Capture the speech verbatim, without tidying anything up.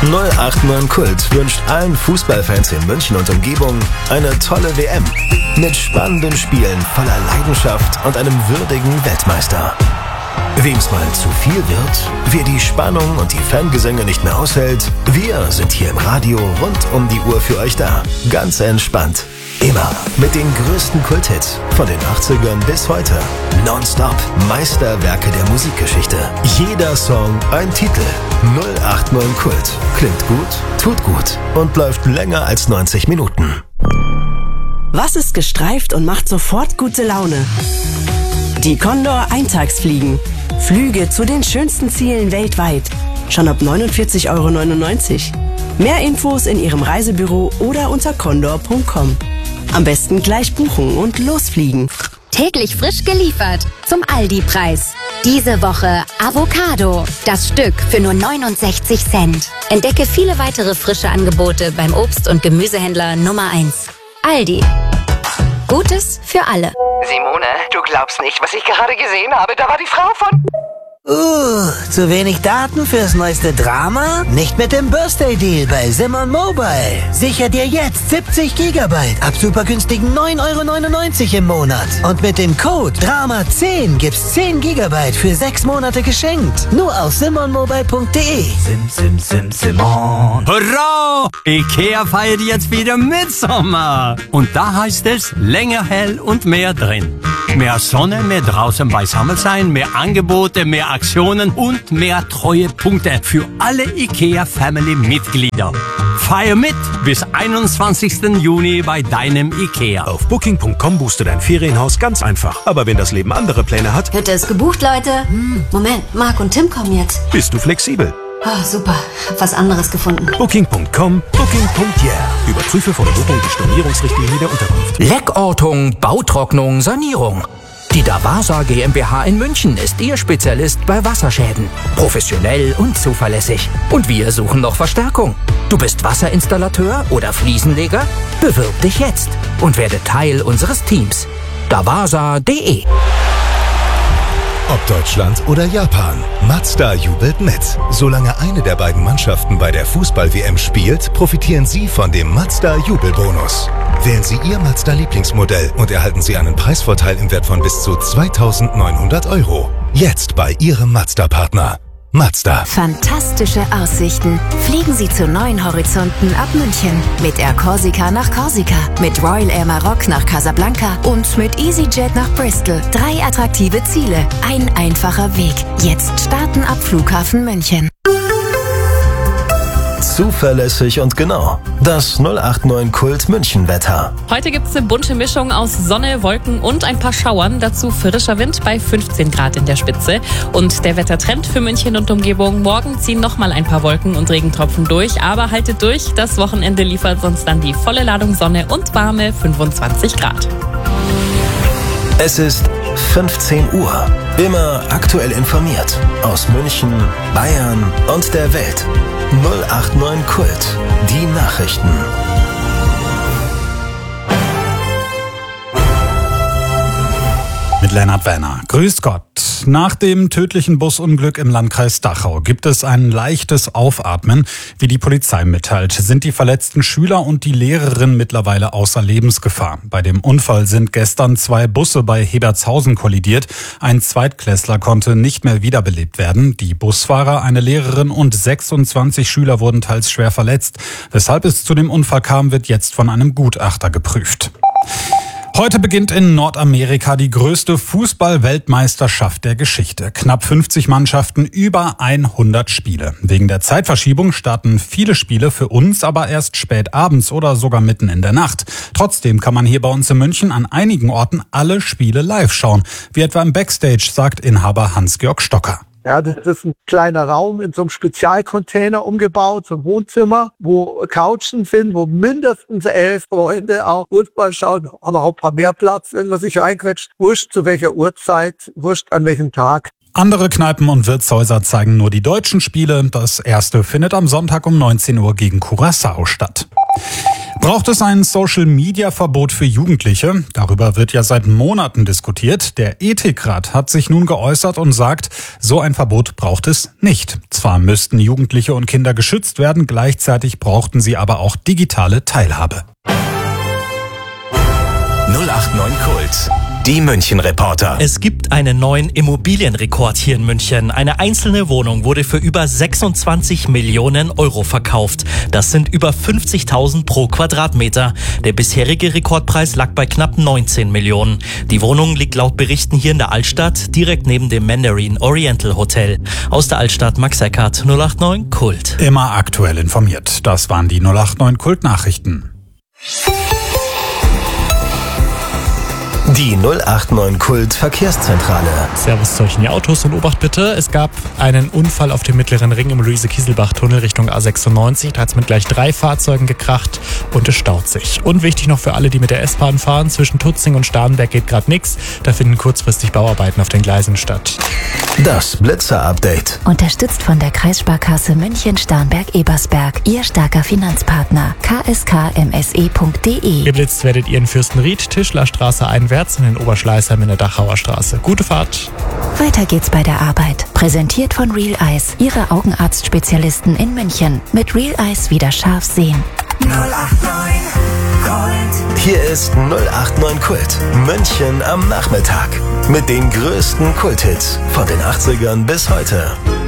null acht neun Kult wünscht allen Fußballfans in München und Umgebung eine tolle W M. Mit spannenden Spielen voller Leidenschaft und einem würdigen Weltmeister. Wem's mal zu viel wird, wer die Spannung und die Fangesänge nicht mehr aushält, wir sind hier im Radio rund um die Uhr für euch da. Ganz entspannt. Immer mit den größten Kulthits von den achtzigern bis heute. Nonstop Meisterwerke der Musikgeschichte. Jeder Song ein Titel. null acht neun Kult. Klingt gut, tut gut und läuft länger als neunzig Minuten. Was ist gestreift und macht sofort gute Laune? Die Condor Eintagsfliegen. Flüge zu den schönsten Zielen weltweit. Schon ab neunundvierzig Euro neunundneunzig. Mehr Infos in Ihrem Reisebüro oder unter condor punkt com. Am besten gleich buchen und losfliegen. Täglich frisch geliefert zum Aldi-Preis. Diese Woche Avocado. Das Stück für nur neunundsechzig Cent. Entdecke viele weitere frische Angebote beim Obst- und Gemüsehändler Nummer eins. Aldi. Gutes für alle. Simone, du glaubst nicht, was ich gerade gesehen habe. Da war die Frau von... Uh, zu wenig Daten fürs neueste Drama? Nicht mit dem Birthday Deal bei Simon Mobile. Sicher dir jetzt siebzig Gigabyte ab super günstigen neun Euro neunundneunzig im Monat. Und mit dem Code Drama zehn gibt's zehn Gigabyte für sechs Monate geschenkt. Nur auf simon mobile punkt de. Sim, sim, sim, Simon. Hurra! Ikea feiert jetzt wieder Mitsommer. Und da heißt es länger hell und mehr drin. Mehr Sonne, mehr draußen beisammen sein, mehr Angebote, mehr Aktionen und mehr Treuepunkte für alle IKEA-Family-Mitglieder. Feier mit bis einundzwanzigsten Juni bei deinem IKEA. Auf booking punkt com buchst du dein Ferienhaus ganz einfach. Aber wenn das Leben andere Pläne hat... Hütte ist gebucht, Leute. Hm, Moment, Marc und Tim kommen jetzt. Bist du flexibel? Oh, super. Hab was anderes gefunden. booking punkt com, booking punkt yeah. Überprüfe vor der Buchung die Stornierungsrichtlinie der Unterkunft. Leckortung, Bautrocknung, Sanierung. Die Davasa GmbH in München ist Ihr Spezialist bei Wasserschäden. Professionell und zuverlässig. Und wir suchen noch Verstärkung. Du bist Wasserinstallateur oder Fliesenleger? Bewirb dich jetzt und werde Teil unseres Teams. davasa punkt de. Ob Deutschland oder Japan, Mazda jubelt mit. Solange eine der beiden Mannschaften bei der Fußball-W M spielt, profitieren Sie von dem Mazda-Jubelbonus. Wählen Sie Ihr Mazda-Lieblingsmodell und erhalten Sie einen Preisvorteil im Wert von bis zu zweitausendneunhundert Euro. Jetzt bei Ihrem Mazda-Partner. Mazda. Fantastische Aussichten. Fliegen Sie zu neuen Horizonten ab München. Mit Air Corsica nach Korsika, mit Royal Air Maroc nach Casablanca und mit EasyJet nach Bristol. Drei attraktive Ziele, ein einfacher Weg. Jetzt starten ab Flughafen München. Zuverlässig und genau. Das null acht neun Kult München Wetter. Heute gibt es eine bunte Mischung aus Sonne, Wolken und ein paar Schauern. Dazu frischer Wind bei fünfzehn Grad in der Spitze. Und der Wettertrend für München und Umgebung. Morgen ziehen nochmal ein paar Wolken und Regentropfen durch. Aber haltet durch, das Wochenende liefert sonst dann die volle Ladung Sonne und warme fünfundzwanzig Grad. Es ist fünfzehn Uhr. Immer aktuell informiert. Aus München, Bayern und der Welt. null acht neun Kult. Die Nachrichten. Mit Lennart Werner. Grüß Gott. Nach dem tödlichen Busunglück im Landkreis Dachau gibt es ein leichtes Aufatmen. Wie die Polizei mitteilt, sind die verletzten Schüler und die Lehrerin mittlerweile außer Lebensgefahr. Bei dem Unfall sind gestern zwei Busse bei Hebertshausen kollidiert. Ein Zweitklässler konnte nicht mehr wiederbelebt werden. Die Busfahrer, eine Lehrerin und sechsundzwanzig Schüler wurden teils schwer verletzt. Weshalb es zu dem Unfall kam, wird jetzt von einem Gutachter geprüft. Heute beginnt in Nordamerika die größte Fußball-Weltmeisterschaft der Geschichte. Knapp fünfzig Mannschaften, über hundert Spiele. Wegen der Zeitverschiebung starten viele Spiele für uns aber erst spät abends oder sogar mitten in der Nacht. Trotzdem kann man hier bei uns in München an einigen Orten alle Spiele live schauen. Wie etwa im Backstage, sagt Inhaber Hans-Georg Stocker. Ja, das ist ein kleiner Raum in so einem Spezialcontainer umgebaut, so ein Wohnzimmer, wo Couchen sind, wo mindestens elf Freunde auch Fußball schauen, aber auch ein paar mehr Platz, wenn man sich reinquetscht. Wurscht zu welcher Uhrzeit, wurscht an welchem Tag. Andere Kneipen und Wirtshäuser zeigen nur die deutschen Spiele. Das erste findet am Sonntag um neunzehn Uhr gegen Curaçao statt. Braucht es ein Social-Media-Verbot für Jugendliche? Darüber wird ja seit Monaten diskutiert. Der Ethikrat hat sich nun geäußert und sagt, so ein Verbot braucht es nicht. Zwar müssten Jugendliche und Kinder geschützt werden, gleichzeitig brauchten sie aber auch digitale Teilhabe. null acht neun Kult. Die München-Reporter. Es gibt einen neuen Immobilienrekord hier in München. Eine einzelne Wohnung wurde für über sechsundzwanzig Millionen Euro verkauft. Das sind über fünfzigtausend pro Quadratmeter. Der bisherige Rekordpreis lag bei knapp neunzehn Millionen. Die Wohnung liegt laut Berichten hier in der Altstadt, direkt neben dem Mandarin Oriental Hotel. Aus der Altstadt Max Eckert, null acht neun Kult. Immer aktuell informiert. Das waren die null acht neun Kult-Nachrichten. Die null acht neun Kult Verkehrszentrale. Servus zu euch in die Autos und Obacht bitte. Es gab einen Unfall auf dem mittleren Ring im Luise-Kieselbach-Tunnel Richtung A sechsundneunzig. Da hat es mit gleich drei Fahrzeugen gekracht und es staut sich. Und wichtig noch für alle, die mit der S-Bahn fahren, zwischen Tutzing und Starnberg geht gerade nichts. Da finden kurzfristig Bauarbeiten auf den Gleisen statt. Das Blitzer-Update. Unterstützt von der Kreissparkasse München-Starnberg-Ebersberg. Ihr starker Finanzpartner. k s k m s e punkt d e. Geblitzt werdet ihr in Fürstenried, Tischlerstraße einwärts und in Oberschleißheim in der Dachauer Straße. Gute Fahrt. Weiter geht's bei der Arbeit. Präsentiert von Real Eyes, Ihre Augenarztspezialisten in München. Mit Real Eyes wieder scharf sehen. null acht neun Kult. Hier ist null acht neun Kult. München am Nachmittag. Mit den größten Kulthits von den achtzigern bis heute.